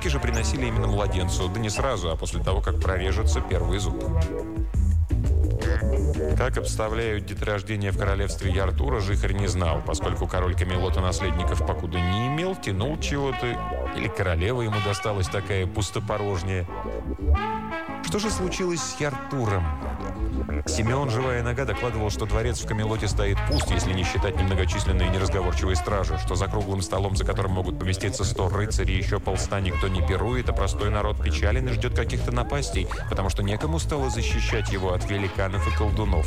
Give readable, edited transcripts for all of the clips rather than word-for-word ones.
Подарки же приносили именно младенцу, да не сразу, а после того, как прорежется первый зуб. Как обставляют деторождение в королевстве Яртура, Жихарь не знал, поскольку король Камелота наследников покуда не имел, тянул чего-то, или королева ему досталась такая пустопорожняя. Что же случилось с Яртуром? Симеон, живая нога, докладывал, что дворец в Камелоте стоит пуст, если не считать немногочисленные неразговорчивые стражи, что за круглым столом, за которым могут поместиться 100 рыцарей и еще полста, никто не пирует, а простой народ печален и ждет каких-то напастей, потому что некому стало защищать его от великанов и колдунов.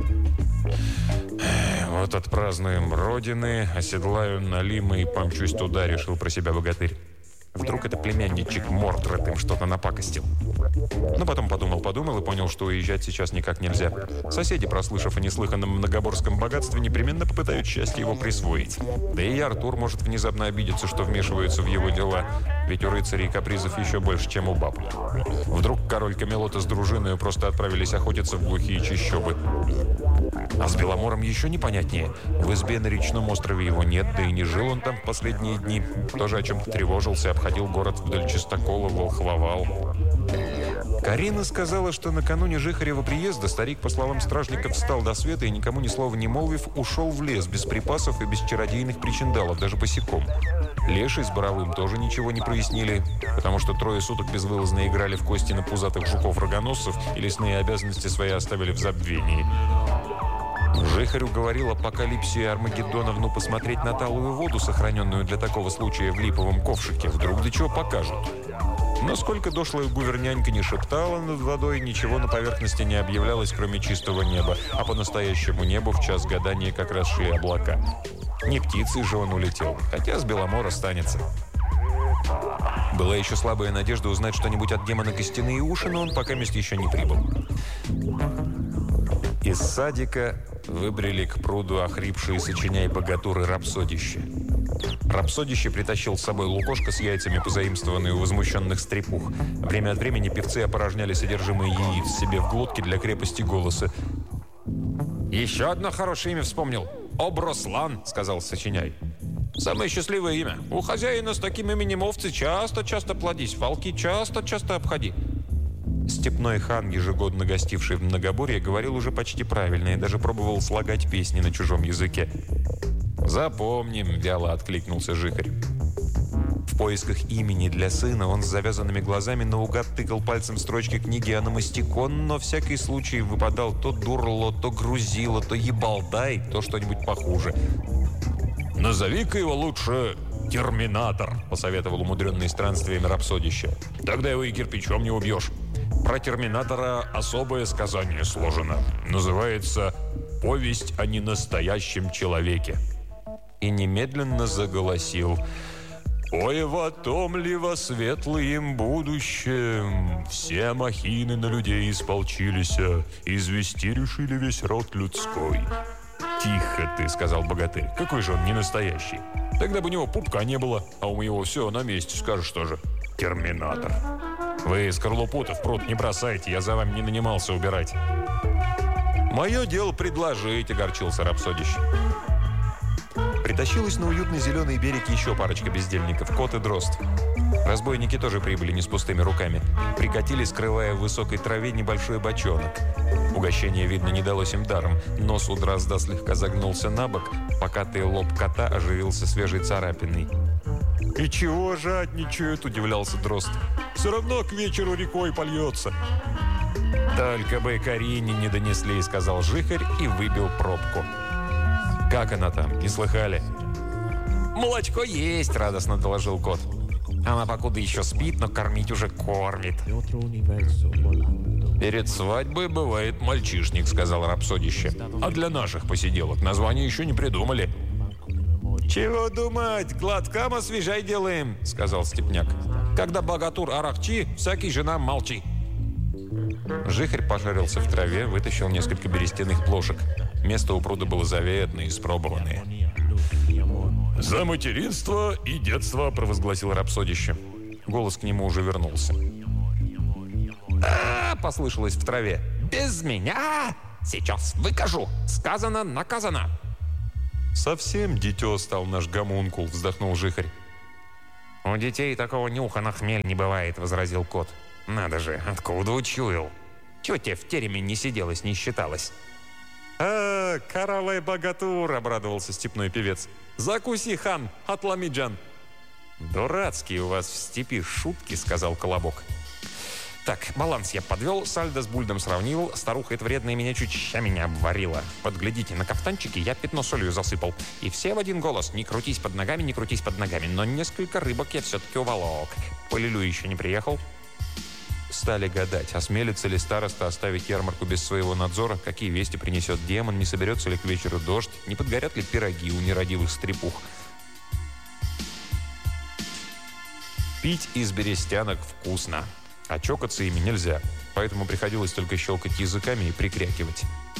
«Вот отпразднуем Родины, оседлаю Налима и помчусь туда», — решил про себя богатырь. Вдруг это племянничек Мордред им что-то напакостил. Но потом подумал и понял, что уезжать сейчас никак нельзя. Соседи, прослышав о неслыханном многоборском богатстве, непременно попытают счастье его присвоить. Да и Артур может внезапно обидеться, что вмешиваются в его дела, ведь у рыцарей капризов еще больше, чем у баб. Вдруг король Камелота с дружиной просто отправились охотиться в глухие чащобы. А с Беломором еще непонятнее. В избе на речном острове его нет, да и не жил он там в последние дни. Тоже о чем-то тревожился, обходил город вдоль чистокола, волхвовал. Карина сказала, что накануне Жихарева приезда старик, по словам стражников, встал до света и, никому ни слова не молвив, ушел в лес без припасов и без чародейных причиндалов, даже босиком. Леший с Боровым тоже ничего не прояснили, потому что 3 суток безвылазно играли в кости на пузатых жуков-рогоносцев и лесные обязанности свои оставили в забвении. Жихарь уговорил апокалипсию Армагеддоновну посмотреть на талую воду, сохраненную для такого случая в липовом ковшике. Вдруг до чего покажут. Но сколько дошлая гувернянька не шептала над водой, ничего на поверхности не объявлялось, кроме чистого неба. А по настоящему небу в час гадания как раз шли облака. Не птицей же он улетел, хотя с Беломора останется. Была еще слабая надежда узнать что-нибудь от демона Костяные уши, но он пока мест еще не прибыл. Из садика выбрели к пруду охрипшие сочиняй богатуры рапсодище. Рапсодище притащил с собой лукошко с яйцами, позаимствованные у возмущенных стрепух. Время от времени певцы опорожняли содержимое яиц себе в глотке для крепости голоса. «Еще одно хорошее имя вспомнил. Оброслан», — сказал сочиняй. «Самое счастливое имя. У хозяина с таким именем овцы часто-часто плодись, волки часто-часто обходи». Степной хан, ежегодно гостивший в Многоборье, говорил уже почти правильно и даже пробовал слагать песни на чужом языке. «Запомним», — вяло откликнулся Жихарь. В поисках имени для сына он с завязанными глазами наугад тыкал пальцем в строчки книги Аномастикон, но всякий случай выпадал то Дурло, то Грузило, то Ебалдай, то что-нибудь похуже. «Назови-ка его лучше Терминатор», — посоветовал умудренный странствиями рапсодище. «Тогда его и кирпичом не убьешь. Про Терминатора особое сказание сложено. Называется «Повесть о ненастоящем человеке». И немедленно заголосил: «Ой, во том ли во светлым будущем все махины на людей исполчились, извести решили весь род людской». «Тихо ты», — сказал богатырь. «Какой же он не настоящий? Тогда бы у него пупка не было, а у него все на месте. Скажешь тоже: Терминатор. Вы скорлупу-то в пруд не бросайте, я за вами не нанимался убирать». «Мое дело предложить», — огорчился рапсодище. Притащилась на уютный зеленый берег еще парочка бездельников, кот и дрозд. Разбойники тоже прибыли не с пустыми руками. Прикатили, скрывая в высокой траве небольшой бочонок. Угощение, видно, не далось им даром. Нос у дрозда слегка загнулся на бок, покатый лоб кота оживился свежей царапиной. «И чего жадничают?» – удивлялся дрозд. «Все равно к вечеру рекой польется». «Только бы Карине не донесли», – сказал Жихарь и выбил пробку. «Как она там? Не слыхали?» «Молочко есть», – радостно доложил кот. «Она покуда еще спит, но кормить уже кормит». «Перед свадьбой бывает мальчишник», – сказал рапсодище. «А для наших посиделок название еще не придумали». «Чего думать? Глоткам освежай делаем», – сказал степняк. «Когда богатур арахчи, всякий же нам молчи». Жихарь пошарился в траве, вытащил несколько берестяных плошек. Место у пруда было заветное, испробованное. «За материнство и детство», – провозгласил рапсодище. Голос к нему уже вернулся. «А-а-а!» – послышалось в траве. «Без меня! Сейчас выкажу! Сказано, наказано!» «Совсем дитё стал наш гомункул», – вздохнул Жихарь. «У детей такого нюха на хмель не бывает», — возразил кот. «Надо же, откуда учуял? Чего тебе в тереме не сиделось, не считалось?» Каравай богатур!» — обрадовался степной певец. «Закуси, хан, отломи джан!» «Дурацкие у вас в степи шутки», — сказал Колобок. «Так, баланс я подвел, сальдо с бульдом сравнил, старуха эта вредная меня чуть щами обварила. Подглядите, на кафтанчике я пятно солью засыпал. И все в один голос: не крутись под ногами, не крутись под ногами. Но несколько рыбок я все-таки уволок. Полилю еще не приехал». Стали гадать, осмелится ли староста оставить ярмарку без своего надзора, какие вести принесет демон, не соберется ли к вечеру дождь, не подгорят ли пироги у нерадивых стрепух. Пить из берестянок вкусно, а чокаться ими нельзя, поэтому приходилось только щелкать языками и прикрякивать.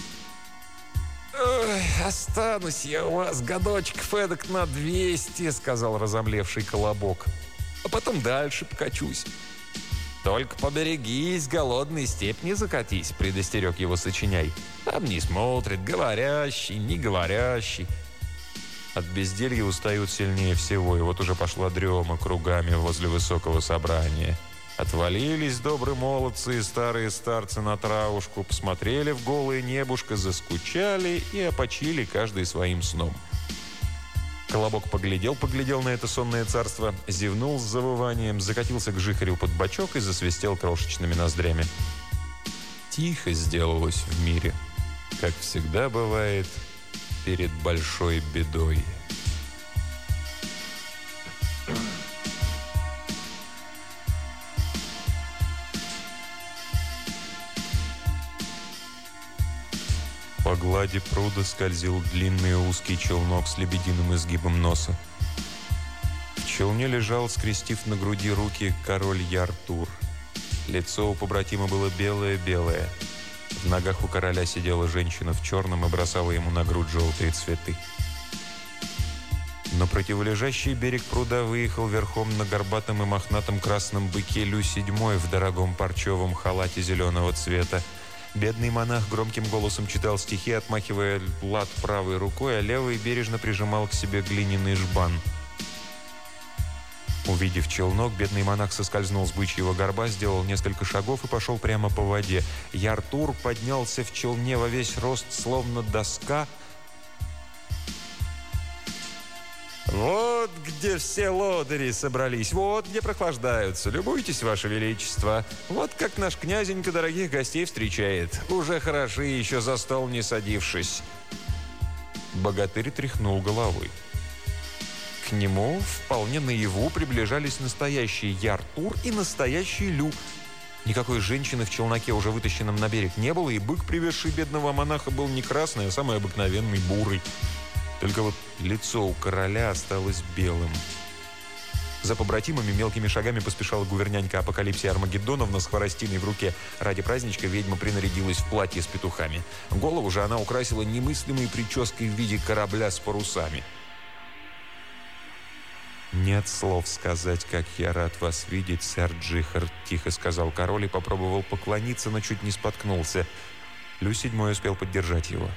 «Ой, останусь я у вас годочков эдак на 200, — сказал разомлевший Колобок. — А потом дальше покачусь. «Только поберегись, голодный, степь не закатись», — предостерег его Сочиняй. «Там не смотрит, говорящий, не говорящий». От безделья устают сильнее всего, и вот уже пошла дрема кругами возле высокого собрания. Отвалились добрые молодцы и старые старцы на травушку, посмотрели в голое небушко, заскучали и опочили каждый своим сном. Колобок поглядел на это сонное царство, зевнул с завыванием, закатился к Жихарю под бочок и засвистел крошечными ноздрями. Тихо сделалось в мире, как всегда бывает перед большой бедой. По глади пруда скользил длинный узкий челнок с лебединым изгибом носа. В челне лежал, скрестив на груди руки, король Яртур. Лицо у побратима было белое-белое. В ногах у короля сидела женщина в черном и бросала ему на грудь желтые цветы. На противолежащий берег пруда выехал верхом на горбатом и мохнатом красном быке Лю VII в дорогом парчевом халате зеленого цвета. Бедный монах громким голосом читал стихи, отмахивая лад правой рукой, а левой бережно прижимал к себе глиняный жбан. Увидев челнок, бедный монах соскользнул с бычьего горба, сделал несколько шагов и пошел прямо по воде. Яртур поднялся в челне во весь рост, словно доска. «Вот где все лодыри собрались, вот где прохлаждаются. Любуйтесь, ваше величество. Вот как наш князенька дорогих гостей встречает. Уже хороши, еще за стол не садившись». Богатырь тряхнул головой. К нему вполне наяву приближались настоящий Яртур и настоящий Лю. Никакой женщины в челноке, уже вытащенном на берег, не было, и бык, привезший бедного монаха, был не красный, а самый обыкновенный бурый. Только вот лицо у короля осталось белым. За побратимами мелкими шагами поспешала гувернянька Апокалипсия Армагеддоновна с хворостиной в руке. Ради праздничка ведьма принарядилась в платье с петухами. Голову же она украсила немыслимой прической в виде корабля с парусами. «Нет слов сказать, как я рад вас видеть, сэр Джихар», — тихо сказал король и попробовал поклониться, но чуть не споткнулся. Лю VII успел поддержать его.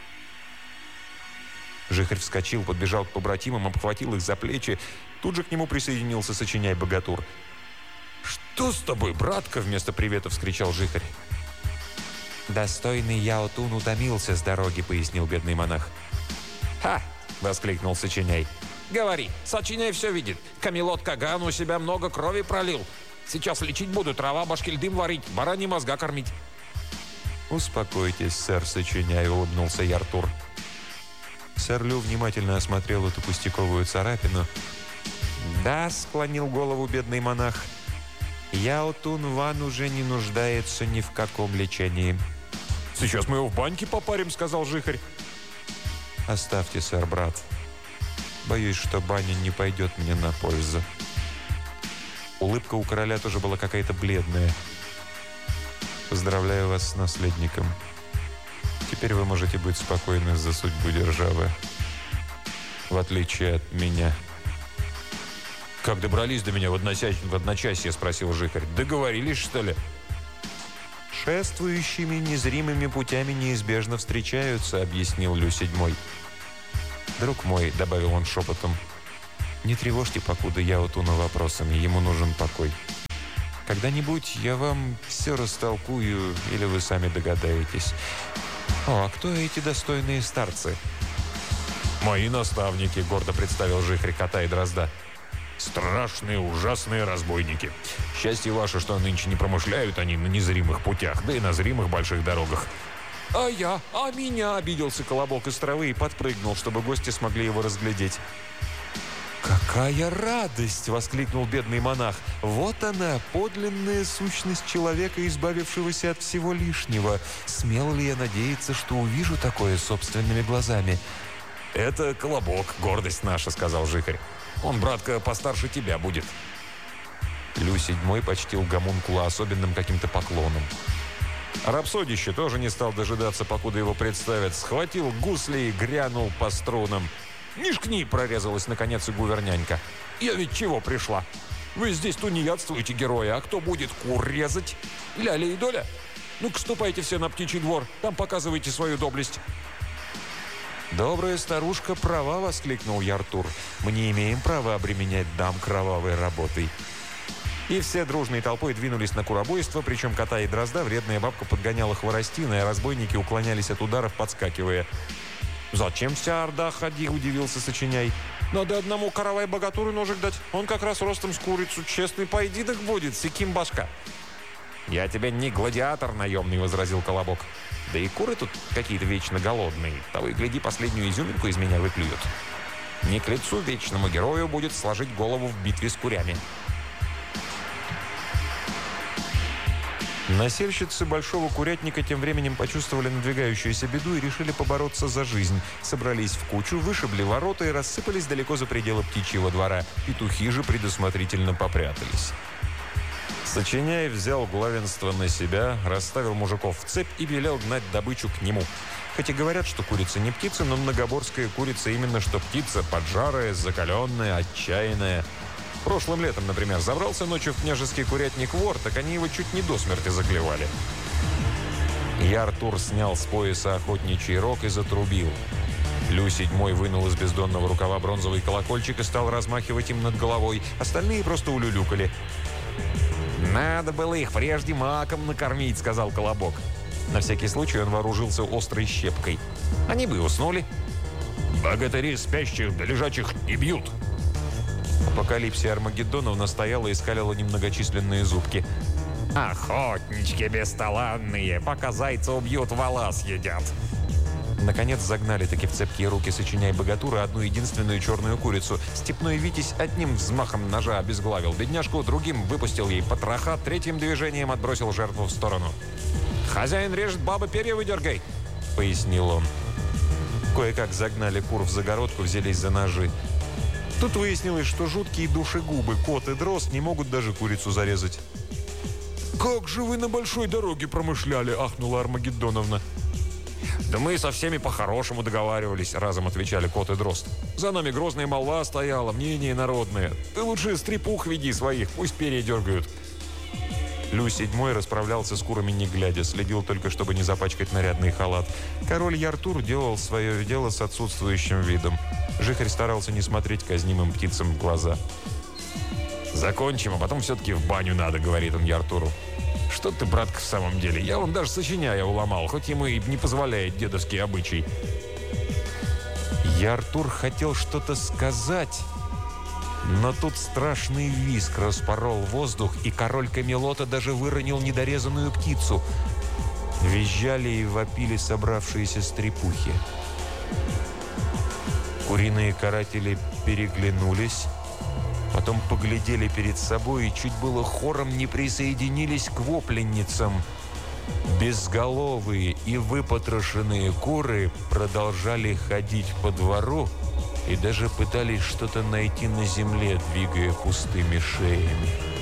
Жихарь вскочил, подбежал к побратимам, обхватил их за плечи. Тут же к нему присоединился Сочиняй Богатур. «Что с тобой, братка?» — вместо привета вскричал Жихарь. «Достойный Яотун утомился с дороги», — пояснил бедный монах. «Ха!» — воскликнул Сочиняй. «Говори, Сочиняй все видит. Камелот Каган у себя много крови пролил. Сейчас лечить буду, трава башкельдым варить, бараньи мозга кормить». «Успокойтесь, сэр Сочиняй», — улыбнулся Яртур. Сэр Лю внимательно осмотрел эту пустяковую царапину. «Да», — склонил голову бедный монах, — «Яотун Ван уже не нуждается ни в каком лечении». «Сейчас мы его в баньке попарим», — сказал Жихарь. «Оставьте, сэр, брат. Боюсь, что баня не пойдет мне на пользу». Улыбка у короля тоже была какая-то бледная. «Поздравляю вас с наследником. Теперь вы можете быть спокойны за судьбу державы. В отличие от меня». «Как добрались до меня в одночасье?» — спросил Жихарь. «Договорились, что ли?» «Шествующими незримыми путями неизбежно встречаются», — объяснил Лю VII. «Друг мой», — добавил он шепотом, — Не тревожьте, покуда я утону вопросами, ему нужен покой. Когда-нибудь я вам все растолкую, или вы сами догадаетесь. О, а кто эти достойные старцы? «Мои наставники», — гордо представил Жихарь кота и дрозда. «Страшные, ужасные разбойники. Счастье ваше, что нынче не промышляют они на незримых путях, да и на зримых больших дорогах». «А меня!» — обиделся Колобок из травы и подпрыгнул, чтобы гости смогли его разглядеть. «Какая радость!» — воскликнул бедный монах. «Вот она, подлинная сущность человека, избавившегося от всего лишнего. Смел ли я надеяться, что увижу такое собственными глазами?» «Это Колобок, гордость наша», — сказал Жихарь. «Он, братка, постарше тебя будет». Лю VII почтил гомункула особенным каким-то поклоном. Рапсодище тоже не стал дожидаться, покуда его представят. Схватил гусли и грянул по струнам. «Нишкни!» — прорезалась наконец и гувернянька. «Я ведь чего пришла? Вы здесь тунеядствуете, герои, а кто будет кур резать? Ляля и Доля? Ну-ка, ступайте все на птичий двор, там показывайте свою доблесть». «Добрая старушка права!» — воскликнул Яртур. «Мы не имеем права обременять дам кровавой работой». И все дружной толпой двинулись на куробойство, причем кота и дрозда вредная бабка подгоняла хворостиной, а разбойники уклонялись от ударов, подскакивая. «Зачем вся орда ходи?» — удивился Сочиняй. «Надо одному каравай богатуры ножик дать. Он как раз ростом с курицу. Честный поединок будет, секим башка». «Я тебе не гладиатор наемный», — возразил Колобок. «Да и куры тут какие-то вечно голодные. Того и гляди, последнюю изюминку из меня выклюют. Не к лицу вечному герою будет сложить голову в битве с курями». Насельщицы большого курятника тем временем почувствовали надвигающуюся беду и решили побороться за жизнь. Собрались в кучу, вышибли ворота и рассыпались далеко за пределы птичьего двора. Петухи же предусмотрительно попрятались. Сочиняй взял главенство на себя, расставил мужиков в цепь и велел гнать добычу к нему. Хотя говорят, что курица не птица, но многоборская курица именно что птица, поджарая, закаленная, отчаянная. Прошлым летом, например, забрался ночью в княжеский курятник вор, так они его чуть не до смерти заклевали. Яртур снял с пояса охотничий рог и затрубил. Лю VII вынул из бездонного рукава бронзовый колокольчик и стал размахивать им над головой. Остальные просто улюлюкали. «Надо было их прежде маком накормить», — сказал Колобок. На всякий случай он вооружился острой щепкой. Они бы уснули. «Богатыри спящих да лежачих не бьют». Апокалипсия Армагеддоновна стояла и скалила немногочисленные зубки. «Охотнички бесталанные, пока зайца убьют, вола съедят». Наконец загнали-таки в цепкие руки Сочиняй богатуры одну единственную черную курицу. Степной Витязь одним взмахом ножа обезглавил бедняжку, другим выпустил ей потроха, третьим движением отбросил жертву в сторону. «Хозяин режет, баба, перья выдергай», — пояснил он. Кое-как загнали кур в загородку, взялись за ножи. Тут выяснилось, что жуткие душегубы, кот и дрозд не могут даже курицу зарезать. «Как же вы на большой дороге промышляли?» — ахнула Армагеддоновна. «Да мы со всеми по-хорошему договаривались», — разом отвечали кот и дрозд. «За нами грозная молва стояла, мнение народное. Ты лучше стрепух веди своих, пусть перья дергают». Лю VII расправлялся с курами не глядя, следил только, чтобы не запачкать нарядный халат. Король Яртур делал свое дело с отсутствующим видом. Жихарь старался не смотреть казнимым птицам в глаза. «Закончим, а потом все-таки в баню надо», — говорит он Яртуру. «Что ты, братка, в самом деле? Я вон даже Сочиняя уломал, хоть ему и не позволяет дедовский обычай». Яртур хотел что-то сказать, но тут страшный визг распорол воздух, и король Камелота даже выронил недорезанную птицу. Визжали и вопили собравшиеся стрепухи. Куриные каратели переглянулись, потом поглядели перед собой и чуть было хором не присоединились к вопленницам. Безголовые и выпотрошенные куры продолжали ходить по двору и даже пытались что-то найти на земле, двигая пустыми шеями.